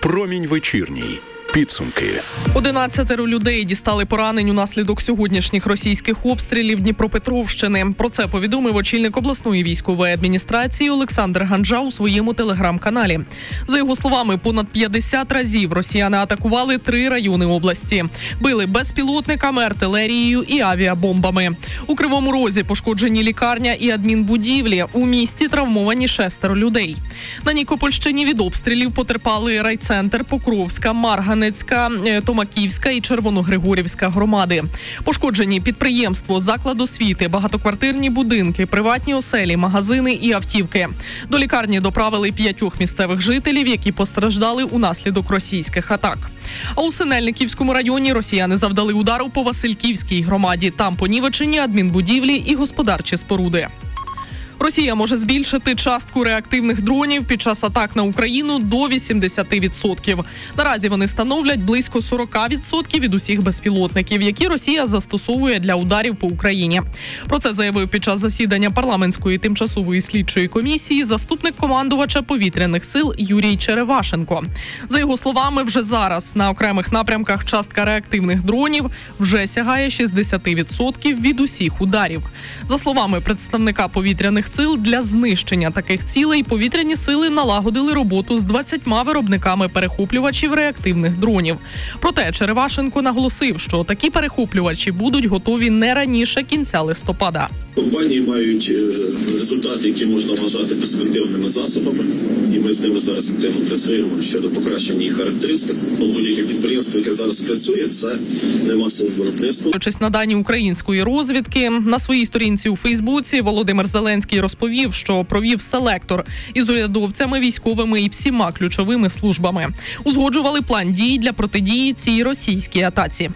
Промінь вечірній. Підсумки. 11 людей дістали поранень унаслідок сьогоднішніх російських обстрілів Дніпропетровщини. Про це повідомив очільник обласної військової адміністрації Олександр Ганджа у своєму телеграм-каналі. За його словами, понад 50 разів росіяни атакували 3 райони області. Били безпілотниками, артилерією і авіабомбами. У Кривому Розі пошкоджені лікарня і адмінбудівлі. У місті травмовані 6 людей. На Нікопольщині від обстрілів потерпали райцентр, Покровська, Марганецька, Томаківська і Червоногригорівська громади. Пошкоджені підприємство, заклад освіти, багатоквартирні будинки, приватні оселі, магазини і автівки. До лікарні доправили 5 місцевих жителів, які постраждали унаслідок російських атак. А у Синельниківському районі росіяни завдали удару по Васильківській громаді. Там понівечені адмінбудівлі і господарчі споруди. Росія може збільшити частку реактивних дронів під час атак на Україну до 80%. Наразі вони становлять близько 40% від усіх безпілотників, які Росія застосовує для ударів по Україні. Про це заявив під час засідання парламентської тимчасової слідчої комісії заступник командувача повітряних сил Юрій Черевашенко. За його словами, вже зараз на окремих напрямках частка реактивних дронів вже сягає 60% від усіх ударів. За словами представника повітряних сил, для знищення таких цілей повітряні сили налагодили роботу з 20 виробниками перехоплювачів реактивних дронів. Проте Черевашенко наголосив, що такі перехоплювачі будуть готові не раніше кінця листопада. Компанії мають результати, які можна вважати перспективними засобами, і ми з ними зараз активно працюємо щодо покращення їх характеристик. Будь-яке підприємство, яке зараз працює, це не масове виробництво. На дані української розвідки, на своїй сторінці у Фейсбуці Володимир Зеленський розповів, що провів селектор із урядовцями, військовими і всіма ключовими службами. Узгоджували план дій для протидії цій російській атаці.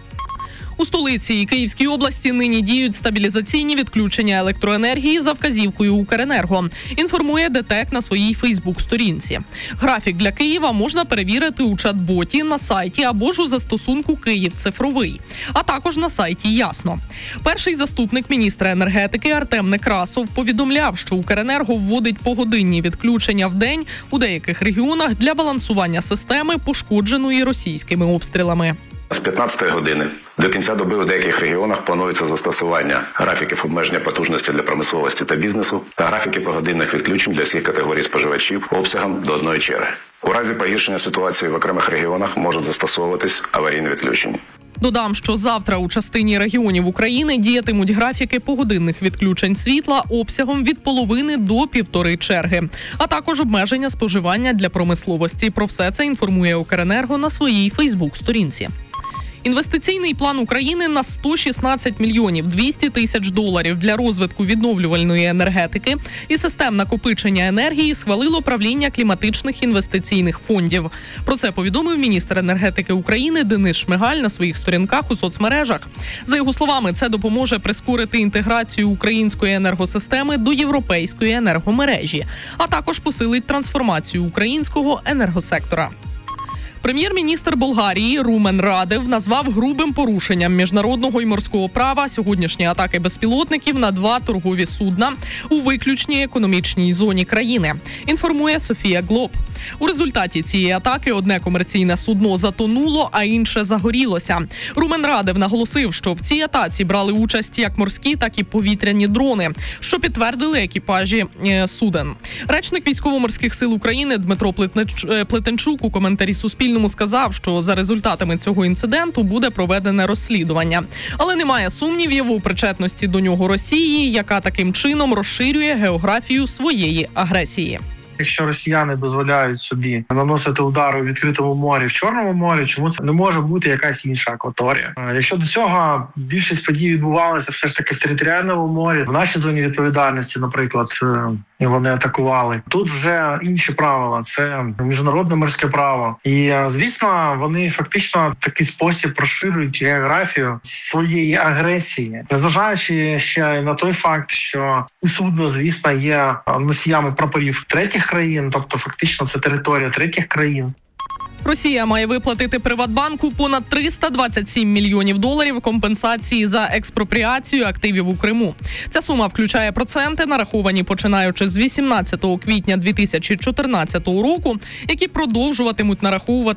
У столиці і Київській області нині діють стабілізаційні відключення електроенергії за вказівкою Укренерго, інформує ДТЕК на своїй Фейсбук-сторінці. Графік для Києва можна перевірити у чат-боті на сайті або ж у застосунку «Київ цифровий», а також на сайті «Ясно». Перший заступник міністра енергетики Артем Некрасов повідомляв, що Укренерго вводить погодинні відключення в день у деяких регіонах для балансування системи, пошкодженої російськими обстрілами. З 15 години до кінця доби у деяких регіонах планується застосування графіків обмеження потужності для промисловості та бізнесу та графіки погодинних відключень для всіх категорій споживачів обсягом до 1 черги. У разі погіршення ситуації в окремих регіонах можуть застосовуватись аварійне відключення. Додам, що завтра у частині регіонів України діятимуть графіки погодинних відключень світла обсягом від половини до 1,5 черги, а також обмеження споживання для промисловості. Про все це інформує Укренерго на своїй Фейсбук-сторінці. Інвестиційний план України на 116 мільйонів 200 тисяч доларів для розвитку відновлювальної енергетики і систем накопичення енергії схвалило правління кліматичних інвестиційних фондів. Про це повідомив міністр енергетики України Денис Шмигаль на своїх сторінках у соцмережах. За його словами, це допоможе прискорити інтеграцію української енергосистеми до європейської енергомережі, а також посилить трансформацію українського енергосектора. Прем'єр-міністр Болгарії Румен Радев назвав грубим порушенням міжнародного і морського права сьогоднішні атаки безпілотників на 2 торгові судна у виключній економічній зоні країни, інформує Софія Глоб. У результаті цієї атаки одне комерційне судно затонуло, а інше загорілося. Румен Радев наголосив, що в цій атаці брали участь як морські, так і повітряні дрони, що підтвердили екіпажі суден. Речник Військово-морських сил України Дмитро Плетенчук у коментарі Суспільному сказав, що за результатами цього інциденту буде проведене розслідування. Але немає сумнівів у причетності до нього Росії, яка таким чином розширює географію своєї агресії. Якщо росіяни дозволяють собі наносити удари у відкритому морі, в Чорному морі, чому це не може бути якась інша акваторія? Якщо до цього більшість подій відбувалася все ж таки в територіальному морі, в нашій зоні відповідальності, наприклад, вони атакували. Тут вже інші правила, це міжнародне морське право. І, звісно, вони фактично в такий спосіб розширюють географію своєї агресії, незважаючи ще на той факт, що судно, звісно, є носіями прапорів третіх країн, тобто фактично це територія третіх країн. Росія має виплатити Приватбанку понад 327 мільйонів доларів компенсації за експропріацію активів у Криму. Ця сума включає проценти, нараховані починаючи з 18 квітня 2014 року, які продовжуватимуть нараховувати